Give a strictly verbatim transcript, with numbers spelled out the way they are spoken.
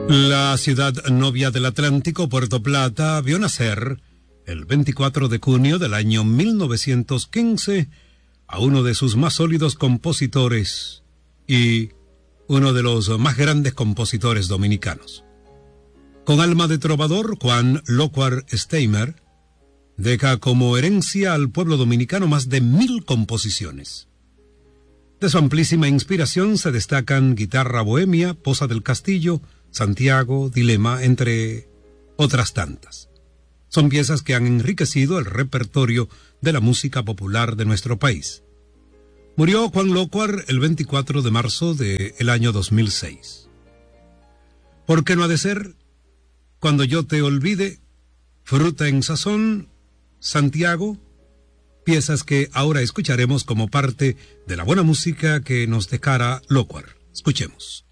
La ciudad novia del Atlántico, Puerto Plata, vio nacer el veinticuatro de junio del año mil novecientos quince a uno de sus más sólidos compositores y uno de los más grandes compositores dominicanos. Con alma de trovador, Juan Lócuar Steimer deja como herencia al pueblo dominicano más de mil composiciones. De su amplísima inspiración se destacan Guitarra Bohemia, Poza del Castillo, Santiago, Dilema, entre otras tantas. Son piezas que han enriquecido el repertorio de la música popular de nuestro país. Murió Juan Lócuar el veinticuatro de marzo del año dos mil seis. ¿Por qué no ha de ser? Cuando yo te olvide, Fruta en Sazón, Santiago, piezas que ahora escucharemos como parte de la buena música que nos dejara Lócuar. Escuchemos.